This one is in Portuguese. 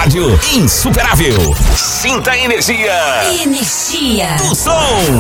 rádio insuperável. Sinta a energia. Energia Do som.